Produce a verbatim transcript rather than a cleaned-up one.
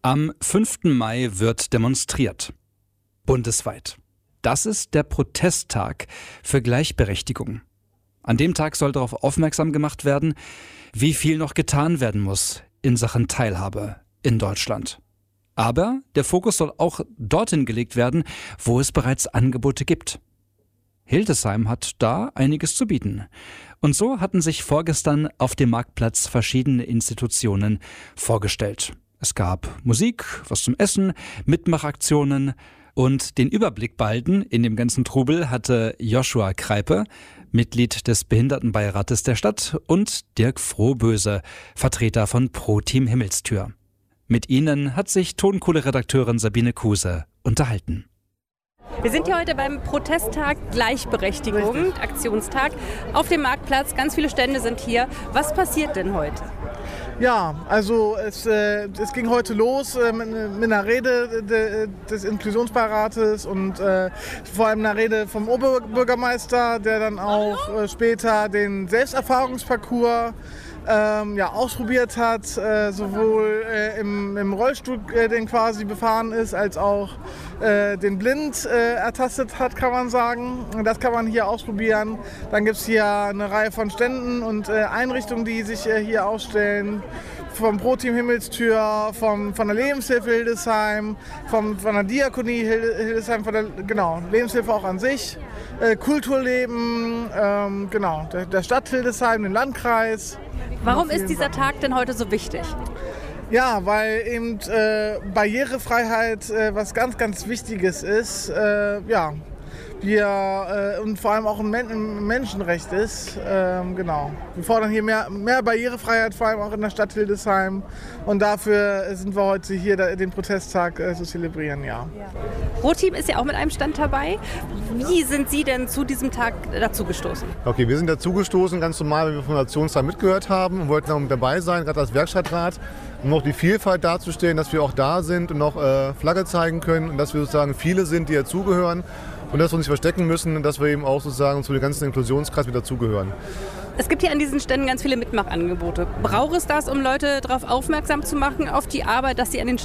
Am fünften Mai wird demonstriert. Bundesweit. Das ist der Protesttag für Gleichberechtigung. An dem Tag soll darauf aufmerksam gemacht werden, wie viel noch getan werden muss in Sachen Teilhabe in Deutschland. Aber der Fokus soll auch dorthin gelegt werden, wo es bereits Angebote gibt. Hildesheim hat da einiges zu bieten. Und so hatten sich vorgestern auf dem Marktplatz verschiedene Institutionen vorgestellt. Es gab Musik, was zum Essen, Mitmachaktionen und den Überblick behalten in dem ganzen Trubel hatte Joshua Kreipe, Mitglied des Behindertenbeirates der Stadt, und Dirk Frohböse, Vertreter von Pro Team Himmelstür. Mit ihnen hat sich Tonkohle-Redakteurin Sabine Kuse unterhalten. Wir sind hier heute beim Protesttag Gleichberechtigung, Richtig. Aktionstag, auf dem Marktplatz. Ganz viele Stände sind hier. Was passiert denn heute? Ja, also es, äh, es ging heute los äh, mit, mit einer Rede de, des Inklusionsbeirates und äh, vor allem einer Rede vom Oberbürgermeister, der dann auch äh, später den Selbsterfahrungsparcours Ähm, ja, ausprobiert hat, äh, sowohl äh, im, im Rollstuhl äh, den quasi befahren ist, als auch äh, den blind äh, ertastet hat, kann man sagen. Das kann man hier ausprobieren. Dann gibt es hier eine Reihe von Ständen und äh, Einrichtungen, die sich äh, hier ausstellen. Vom Pro Team Himmelstür, vom, von der Lebenshilfe Hildesheim, vom, von der Diakonie Hildesheim, von der genau, Lebenshilfe auch an sich, äh, Kulturleben, ähm, genau, der, der Stadt Hildesheim, den Landkreis. Warum ist dieser Tag denn heute so wichtig? Ja, weil eben äh, Barrierefreiheit äh, was ganz, ganz Wichtiges ist. Äh, ja, wir, äh, und vor allem auch ein, Men- ein Menschenrecht ist. Ähm, genau. Wir fordern hier mehr, mehr Barrierefreiheit, vor allem auch in der Stadt Hildesheim. Und dafür sind wir heute hier, da, den Protesttag äh, zu zelebrieren. Ja. Ja. Pro Team ist ja auch mit einem Stand dabei. Wie sind Sie denn zu diesem Tag dazugestoßen? Okay, wir sind dazugestoßen, ganz normal, weil wir vom Nationstag mitgehört haben und wollten auch mit dabei sein, gerade als Werkstattrat, um auch die Vielfalt darzustellen, dass wir auch da sind und noch äh, Flagge zeigen können und dass wir sozusagen viele sind, die dazugehören und dass wir uns nicht verstecken müssen und dass wir eben auch sozusagen zu dem ganzen Inklusionskreis mit dazugehören. Es gibt hier an diesen Ständen ganz viele Mitmachangebote. Braucht es das, um Leute darauf aufmerksam zu machen, auf die Arbeit, dass sie an den